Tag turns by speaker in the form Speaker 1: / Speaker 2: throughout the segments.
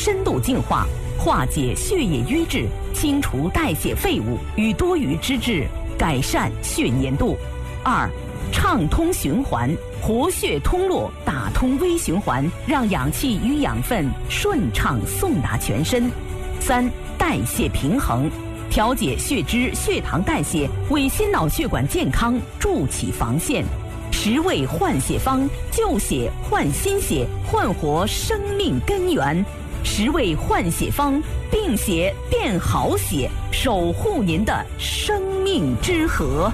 Speaker 1: 深度净化，化解血液瘀滞，清除代谢废物与多余脂质，改善血粘度。2、畅通循环，活血通络，打通微循环，让氧气与养分顺畅送达全身。3、代谢平衡，调节血脂、血糖代谢，为心脑血管健康筑起防线。10味换血方，救血换新血，焕活生命根源。10味换血方，病血变好血，守护您的生命之河。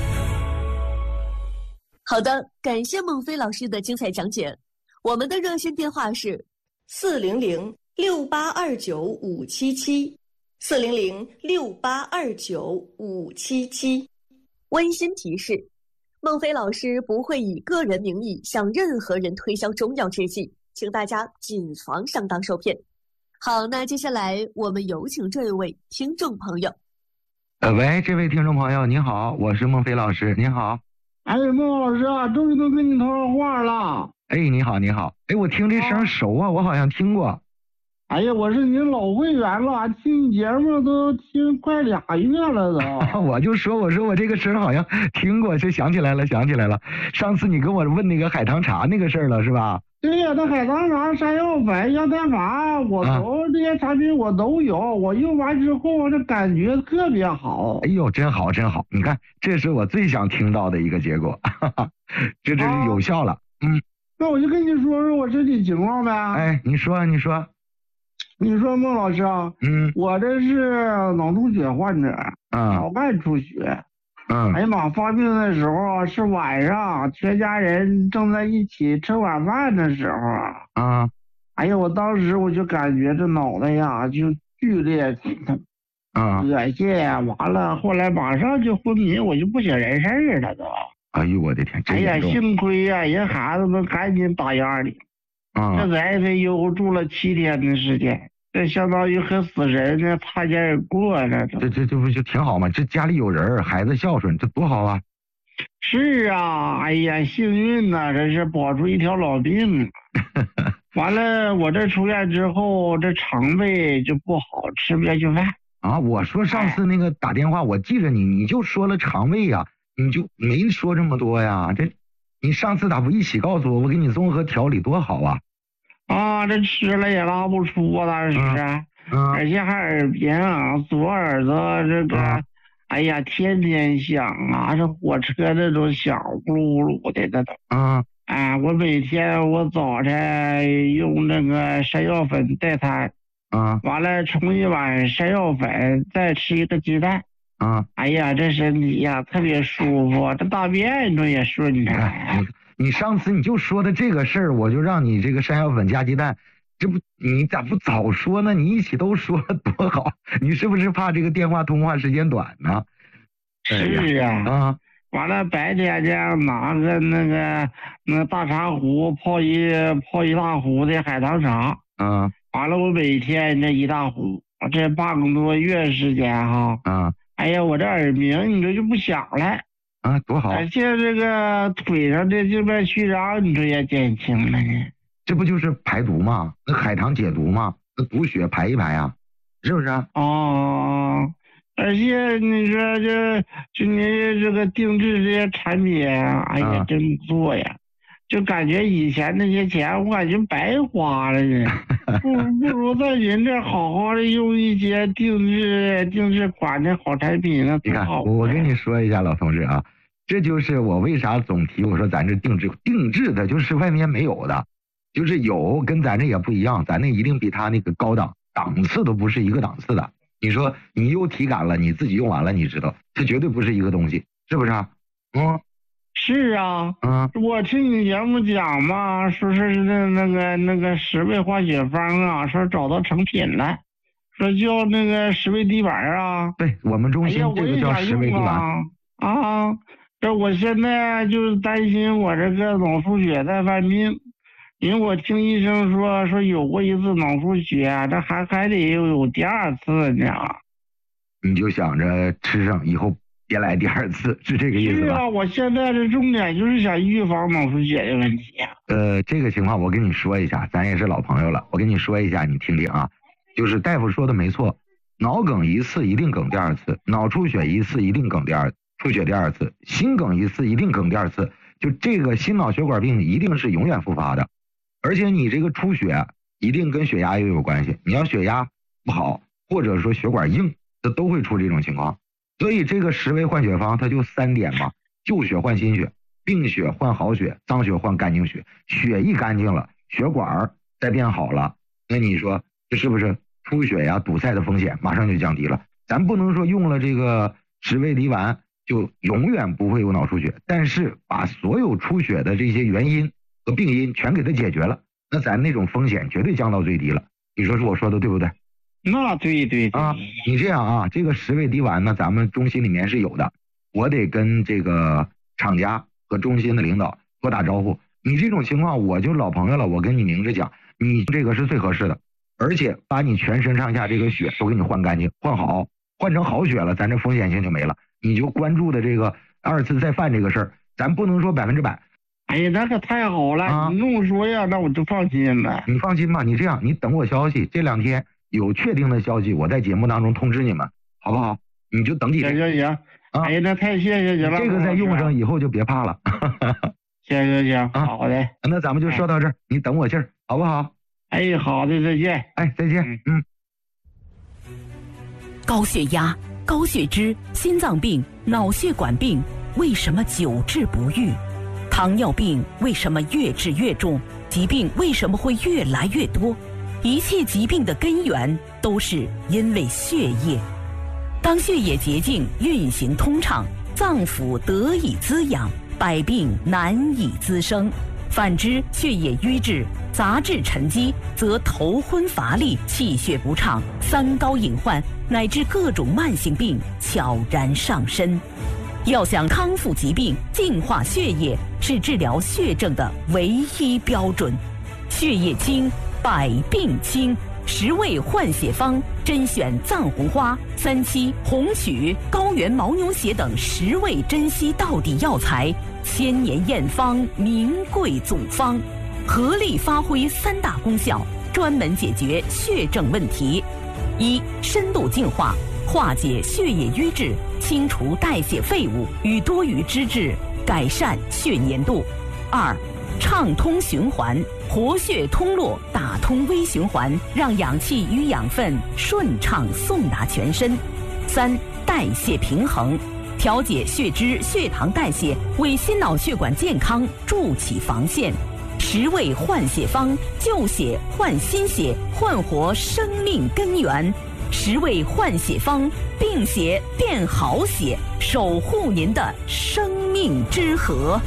Speaker 2: 好的，感谢孟非老师的精彩讲解。我们的热线电话是400-6829-577，400-6829-577。温馨提示：孟非老师不会以个人名义向任何人推销中药制剂，请大家谨防上当受骗。好，那接下来我们有请这位听众朋友。
Speaker 3: 喂，这位听众朋友，你好，我是孟非老师，你好。
Speaker 4: 哎，孟老师啊，终于能跟你通上话了。
Speaker 3: 哎，你好，你好。哎，我听这声熟啊，我好像听过。
Speaker 4: 哎呀，我是您老会员了，听节目都听快2月了都。
Speaker 3: 我说我这个声好像听过，就想起来了。上次你跟我问那个海棠茶那个事儿了，是吧？
Speaker 4: 对呀，那海棠茶、山药粉、药蛋茶，我都这些产品我都有。我用完之后，这感觉特别好。
Speaker 3: 哎呦，真好。你看，这是我最想听到的一个结果，这是有效了。
Speaker 4: 那我就跟你说说我身体情况呗。
Speaker 3: 哎，你说。
Speaker 4: 你说孟老师啊，我这是脑出血患者，脑干出血。哎呀妈，发病的时候是晚上，全家人正在一起吃晚饭的时候哎呀，我当时我就感觉这脑袋呀就剧烈疼，恶心，完了后来马上就昏迷，我就不省人事了都。
Speaker 3: 哎呦我的天！
Speaker 4: 哎呀，幸亏呀，人孩子们赶紧打样里。这在 ICU 住了7天的时间，这相当于和死人呢擦肩而过了。
Speaker 3: 这不就挺好吗？这家里有人，孩子孝顺，这多好啊！
Speaker 4: 是啊，哎呀，幸运呐，这是保出一条老命。完了，我这出院之后，这肠胃就不好，吃不下去饭
Speaker 3: 啊。我说上次那个打电话，我记着你就说了肠胃呀，你就没说这么多呀。这你上次咋不一起告诉我，我给你综合调理多好啊！
Speaker 4: 这吃了也拉不出啊，当时而且还耳鸣啊，左耳朵这个，哎呀，天天响啊，这火车那种响，咕噜咕噜的那都。我每天我早晨用那个山药粉代餐，完了冲一碗山药粉，再吃一个鸡蛋。哎呀，这身体呀特别舒服，这大便这也顺畅。
Speaker 3: 你上次你就说的这个事儿，我就让你这个山药粉加鸡蛋，这不你咋不早说呢？你一起都说多好，你是不是怕这个电话通话时间短呢？
Speaker 4: 是啊，完了白天这样拿个那大茶壶泡一大壶的海棠茶，完了我每天这一大壶，这半个多月时间哈，哎呀，我这耳鸣你这就不响了。
Speaker 3: 多好！
Speaker 4: 而且这个腿上的这边虚瓤，你这也减轻了呢。
Speaker 3: 这不就是排毒吗？那海棠解毒吗？那补血排一排啊，是不是？
Speaker 4: 而且你说就你这个定制这些产品，哎呀，真不错呀！就感觉以前那些钱，我感觉白花了呢。不如在人这好好的用一些定制款的好产品呢。
Speaker 3: 你看，我跟你说一下，老同志啊，这就是我为啥总提我说咱这定制的，就是外面没有的，就是有跟咱这也不一样，咱那一定比他那个高档次都不是一个档次的。你说你有体感了，你自己用完了，你知道这绝对不是一个东西，是不是啊？
Speaker 4: 是啊，我听你节目讲嘛，说是那个10味化血方啊，说找到成品了，说叫那个10味地板啊。
Speaker 3: 对，我们中心这个叫10味地板
Speaker 4: 这我现在就是担心我这个脑出血在犯病，因为我听医生说有过一次脑出血，这还得有第2次呢。
Speaker 3: 你就想着吃上以后别来第2次，是这个意思吧？
Speaker 4: 是啊，我现在的重点就是想预防脑出血的问题。
Speaker 3: 这个情况我跟你说一下，咱也是老朋友了，我跟你说一下，你听听啊，就是大夫说的没错，脑梗1次一定梗第2次，脑出血1次一定梗出血第2次，心梗1次一定梗第2次，就这个心脑血管病一定是永远复发的，而且你这个出血一定跟血压也有关系，你要血压不好，或者说血管硬，这都会出这种情况。所以这个10味换血方它就3点嘛，旧血换新血，病血换好血，脏血换干净血，血一干净了，血管再变好了，那你说这是不是出血呀堵塞的风险马上就降低了？咱不能说用了这个10味滴丸就永远不会有脑出血，但是把所有出血的这些原因和病因全给它解决了，那咱那种风险绝对降到最低了。你说是我说的对不对？
Speaker 4: 那对
Speaker 3: 啊，你这样啊，这个10味滴丸呢，咱们中心里面是有的，我得跟这个厂家和中心的领导多打招呼。你这种情况我就老朋友了，我跟你明着讲，你这个是最合适的，而且把你全身上下这个血都给你换干净，换好，换成好血了，咱这风险性就没了。你就关注的这个2次再犯这个事儿，咱不能说100%。
Speaker 4: 哎呀，那可太好了，啊，你跟我说呀，那我就放心了。
Speaker 3: 你放心吧，你这样，你等我消息，这2天有确定的消息，我在节目当中通知你们，好不好？你就等几天。
Speaker 4: 行。啊，哎呀，那太谢谢你了。
Speaker 3: 这个再用上以后就别怕了。
Speaker 4: 行，好的。
Speaker 3: 那咱们就说到这儿，你等我信儿，好不好？
Speaker 4: 哎，好的，再见。
Speaker 3: 哎，再见。
Speaker 1: 高血压、高血脂、心脏病、脑血管病为什么久治不愈？糖尿病为什么越治越重？疾病为什么会越来越多？一切疾病的根源都是因为血液。当血液洁净运行通畅，脏腑得以滋养，百病难以滋生。反之，血液瘀滞、杂质沉积，则头昏乏力、气血不畅、三高隐患，乃至各种慢性病悄然上身。要想康复疾病、净化血液，是治疗血症的唯一标准。血液清，百病清。10味换血方甄选藏红花、3七、红曲、高原牦牛血等10味珍稀道地药材，千年验方，名贵祖方，合力发挥3大功效，专门解决血症问题：一、深度净化，化解血液瘀滞，清除代谢废物与多余脂质，改善血粘度；二、畅通循环，活血通络，打通微循环，让氧气与养分顺畅送达全身；三、代谢平衡，调节血脂、血糖代谢，为心脑血管健康筑起防线。10味换血方，旧血换新血，焕活生命根源。10味换血方，病血变好血，守护您的生命之河。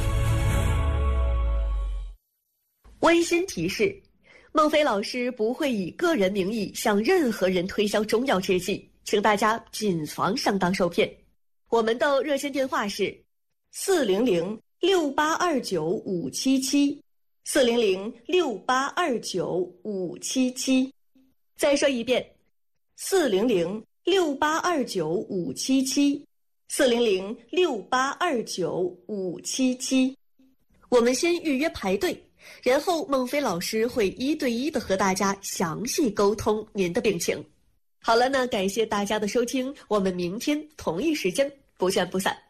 Speaker 2: 温馨提示：孟非老师不会以个人名义向任何人推销中药制剂，请大家谨防上当受骗。我们的热线电话是400-6829-577，400-6829-577。再说一遍，400-6829-577，400-6829-577。我们先预约排队，然后孟非老师会1对1的和大家详细沟通您的病情。好了，那感谢大家的收听，我们明天同一时间不见不散。